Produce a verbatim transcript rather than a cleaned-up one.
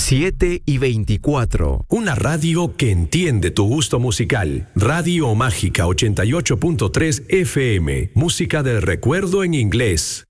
siete y veinticuatro. Una radio que entiende tu gusto musical. Radio Mágica ochenta y ocho punto tres F M. Música del recuerdo en inglés.